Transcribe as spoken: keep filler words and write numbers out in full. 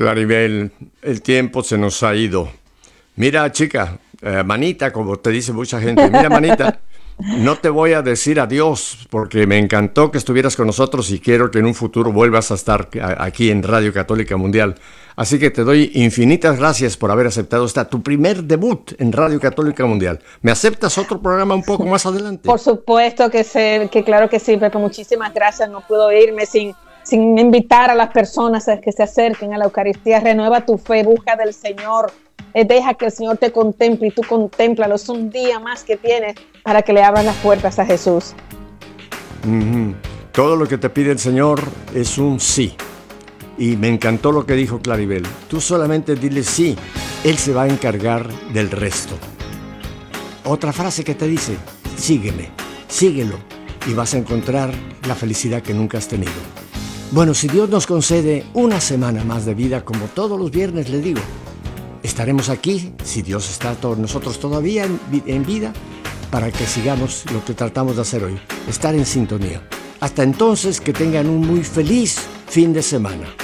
Claribel, el tiempo se nos ha ido. Mira, chica, eh, manita, como te dice mucha gente, mira, manita, no te voy a decir adiós porque me encantó que estuvieras con nosotros y quiero que en un futuro vuelvas a estar aquí en Radio Católica Mundial. Así que te doy infinitas gracias por haber aceptado esta tu primer debut en Radio Católica Mundial. ¿Me aceptas otro programa un poco más adelante? Por supuesto que, sé, que claro que sí, Pepe. Muchísimas gracias. No puedo irme sin, sin invitar a las personas a que se acerquen a la Eucaristía. Renueva tu fe, busca del Señor. Eh, deja que el Señor te contemple y tú contémplalo. Es un día más que tienes para que le abras las puertas a Jesús. Mm-hmm. Todo lo que te pide el Señor es un sí. Y me encantó lo que dijo Claribel. Tú solamente dile sí, Él se va a encargar del resto. Otra frase que te dice, sígueme, síguelo y vas a encontrar la felicidad que nunca has tenido. Bueno, si Dios nos concede una semana más de vida, como todos los viernes le digo, estaremos aquí, si Dios está con nosotros todavía en, en vida, para que sigamos lo que tratamos de hacer hoy, estar en sintonía. Hasta entonces, que tengan un muy feliz fin de semana.